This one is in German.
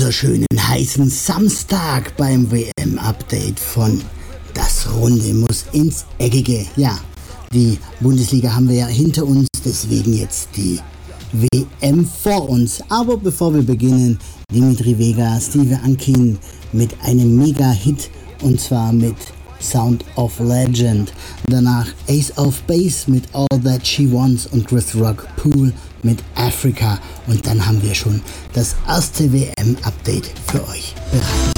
wunderschönen heißen Samstag beim WM-Update von Das Runde muss ins Eckige. Ja, die Bundesliga haben wir ja hinter uns, deswegen jetzt die WM vor uns. Aber bevor wir beginnen, Dimitri Vegas, Steve Ankin mit einem Mega-Hit und zwar mit Sound of Legend. Danach Ace of Base mit All That She Wants und Chris Rock Pool mit Africa. Und dann haben wir schon das erste WM-Update für euch bereit.